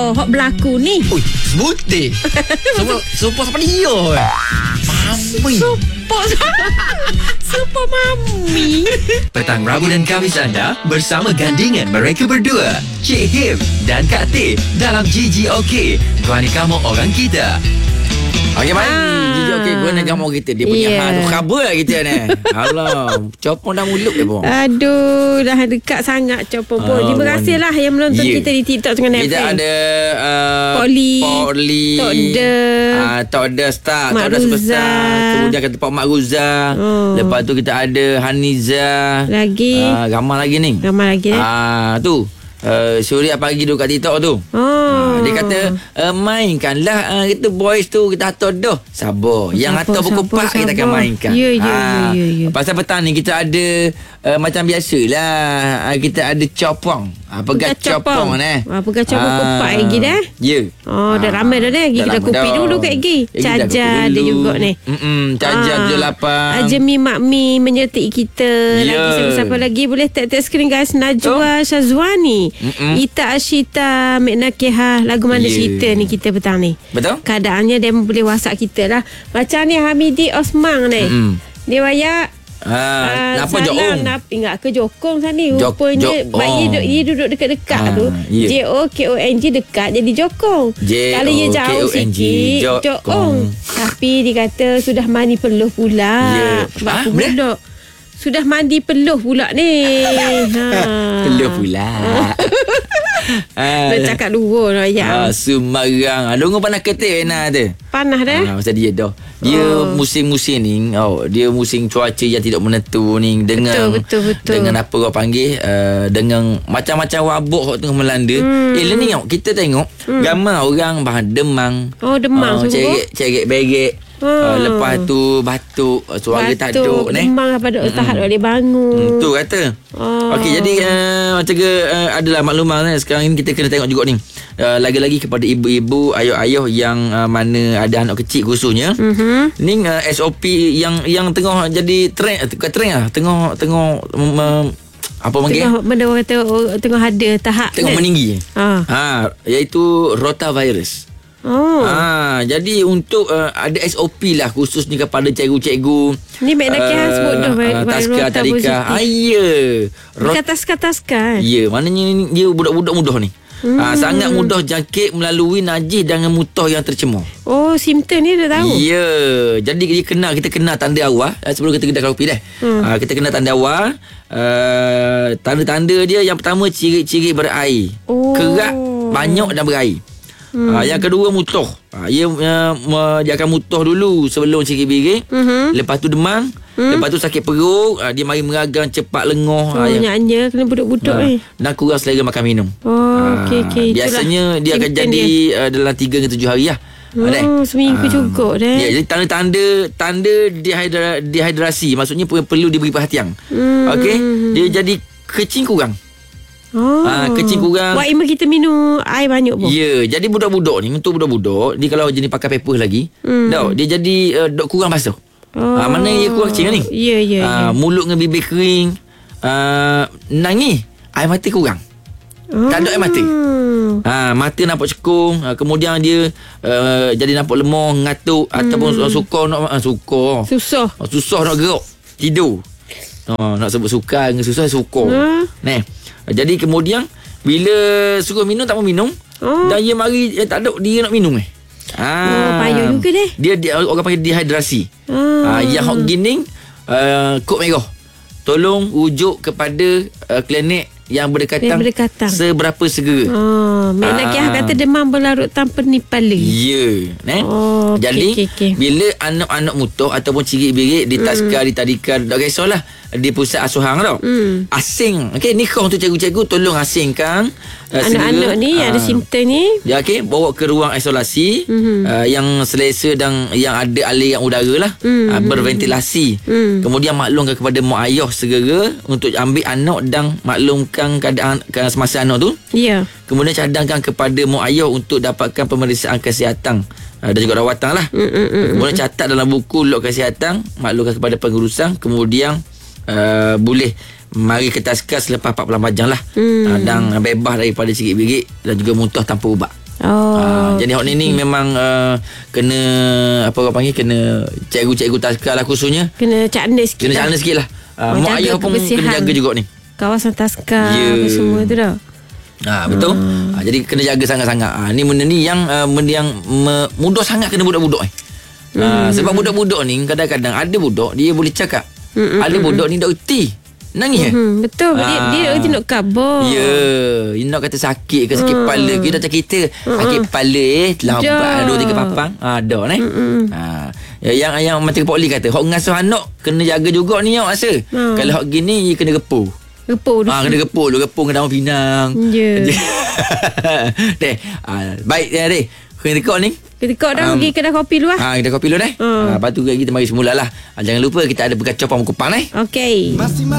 hok berlaku ni. Ui, sebutik. Sumpah siapa dia? Mami. Sumpah mami. Petang Rabu dan Khamis anda bersama gandingan mereka berdua, Cik Him dan Kak Teh dalam GGOK. Guani kamu orang kita. Okey, mari. Okey, guna kamu kita. Dia punya hal tu khabar lah kita ni. Alah, copong dah mulut dia pun. Aduh, dah dekat sangat copong pun. Terima kasih lah yang menonton kita di TikTok dengan FM. Kita ada Poli Tokda Star, Mak Tokda Ruza. Superstar. Kemudian kata Pak Mak Ruza. Lepas tu kita ada Haniza. Lagi Ramai lagi ni. Tu Suria pagi duduk kat TikTok tu. Dia kata mainkanlah kita boys tu, kita atur dah. Sabar. Yang atur berkupak kita akan mainkan. Ya. Pasal petang ni kita ada macam biasalah, kita ada copong. Pegat copong ni. Pegat copong kupak lagi dah. Ya. Dah ramai dah lagi. Kita kopi dulu kat lagi. Cajar ada juga ni. Cajar 78. Ajemi Mak Mi menyertai kita. Lagi siapa lagi boleh tag screen guys. Najwa Syazwani, Ita Ashita, Mek Nakihah. Lagu mana cerita ni kita petang ni? Betul. Keadaannya dia boleh WhatsApp kita lah. Macam ni Hamidi Osman ni. Dia wayak Napa Jokong? Ingat ke Jokong sana ni? Rupanya dia duduk dekat-dekat tu. JOKONG dekat jadi Jokong. Kalau dia jauh sikit Jokong. Tapi dia kata sudah mandi peluh pula. Sebab pula sudah mandi peluh pula ni. Peluh pula. Dah cakap dua lah ya. Semarang. Dongong panas ketik Ena tu. Panas dah. Pasal dia dah. Dia musim-musim ni, dia musim cuaca yang tidak menentu ni dengan betul. dengan apa kau panggil dengan macam-macam wabak yang tengah melanda. Ni kita tengok ramai orang bahan demam. Demam cerit berik. Lepas tu batuk, suara tak duk ni. Demam pada tahap boleh bangun. Tu kata. Okey, jadi macam ke adalah maklumat sekarang ni kita kena tengok juga ni. Lagi-lagi kepada ibu-ibu, ayah-ayah yang mana ada anak kecil khususnya. Ni SOP yang tengah jadi trend lah. Tengah apa panggil? Benda orang kata tengah ada tahap tengah meninggi. Iaitu rotavirus. Jadi untuk ada SOP lah khususnya kepada cikgu-cikgu. Ni Mek Nakihah sebut dah Taska Tadika. Taska. Ya, maknanya dia budak-budak mudah ni. Sangat mudah jangkit melalui najis dan muntah yang tercemar. Simptom ni dah tahu. Ya, jadi kita kenal tanda awal sebelum kita kedai kopi dah. Kita kenal tanda awal. Tanda-tanda dia yang pertama ciri-ciri berair. Kerak, banyak dan berair. Yang kedua muntah. Dia akan muntah dulu sebelum ciri birik. Lepas tu demam. Lepas tu sakit perut. Dia mari meragang, cepat lengah. Nyanya kena buduk-buduk ni. Dan kurang selera makan minum. Okey. Biasanya dia akan jadi dalam 3 hingga 7 hari lah. Seminggu juga dah. Jadi tanda dehidrasi. Maksudnya perlu diberi perhatian. Okey. Dia jadi kecing kurang. Kecil kurang. Wak kita minum air banyak pun. Ya, jadi budak-budak ni, untuk budak-budak dia kalau jenis pakai paper lagi, dia jadi kurang basuh. Mana dia kurang kecil ni? Ya. Mulut dengan bibir kering. Nangis, air mata kurang. Tak ada air mata. Mata nampak cekung. Kemudian dia jadi nampak lemah, ngantuk ataupun susah nak gerak, tidur. Nak sebut sukar dengan susah jadi kemudian bila suruh minum tak mau minum. Dan dia mari tak ada dia nak minum payah juga deh. Dia orang panggil dehidrasi. Yang hot gini kod merah. Tolong rujuk kepada klinik yang berdekatan. Seberapa segera. Mek Nakihah kata demam berlarut tanpa nipala. Ya. Jadi bila anak-anak muntah ataupun ciri birik di Taska, di Tadika, tak kisahlah di pusat asuhan tau. Asing. Okey, nikah untuk cikgu-cikgu tolong asingkan anak-anak ni ada simptom ni. Ya, okey, bawa ke ruang isolasi yang selesa dan yang ada aliran udara lah, berventilasi. Kemudian maklumkan kepada mak ayah segera untuk ambil anak dan maklumkan keadaan semasa anak tu. Ya. Kemudian cadangkan kepada mak ayah untuk dapatkan pemeriksaan kesihatan dan juga rawatan lah. Kemudian catat dalam buku log kesihatan, maklumkan kepada pengurusan. Kemudian boleh mari ke Taska selepas 48 jam lah. Dan bebas daripada ciri birik dan juga muntah tanpa ubat. Jadi hok ni memang kena apa orang panggil, kena cikgu-cikgu taska lah khususnya. Kena cakna sikit. Kena cakna sikit lah. Mak ayah pun kena jaga juga ni. Kawasan taska semua tu dah. Betul. Jadi kena jaga sangat-sangat. Ni benda ni yang benda yang mudah sangat kena budak-budak ni. Sebab budak-budak ni kadang-kadang ada budak dia boleh cakap. Ada budak ni tak erti. Nangis betul. Dia nak khabar. Dia nak kata sakit ke, sakit kepala ke. Dia dah cakap kita sakit kepala lambat 2-3 papang. Dah ni. Yang macam Pak Li kata, hok ngasuh anak kena jaga juga ni awak rasa. Kalau hok gini dia kena gepu. Kena gepu dulu. Gepu dengan daun pinang. Baik deh. Kena tekak ni. Ketika dah pergi kedai kopi dulu lah. Kedai kopi dulu dah. Lepas tu kita mari semula lah. Jangan lupa kita ada berkacau pam kupang. Okey.